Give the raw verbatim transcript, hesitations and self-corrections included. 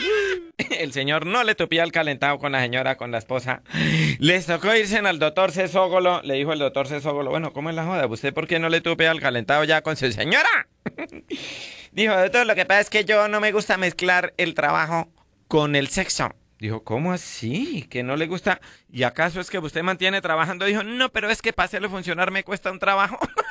El señor no le tupía el calentado con la señora, con la esposa. Les tocó irse al doctor Cesógolo. Le dijo el doctor Cesógolo, bueno, ¿cómo es la joda? ¿Usted por qué no le tupea el calentado ya con su señora? Dijo, doctor, lo que pasa es que yo no me gusta mezclar el trabajo con el sexo. Dijo, ¿cómo así? ¿Que no le gusta? ¿Y acaso es que usted mantiene trabajando? Dijo, no, pero es que para hacerlo funcionar me cuesta un trabajo.